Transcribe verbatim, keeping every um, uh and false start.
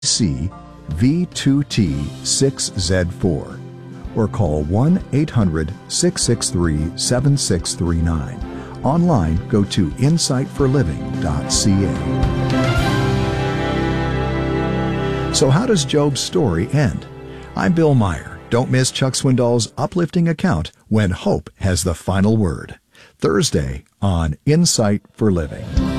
C V two T six Z four or call one eight hundred, six six three, seven six three nine. Online, go to insight for living dot c a. So how does Job's story end? I'm Bill Meyer. Don't miss Chuck Swindoll's uplifting account when hope has the final word. Thursday on Insight for Living.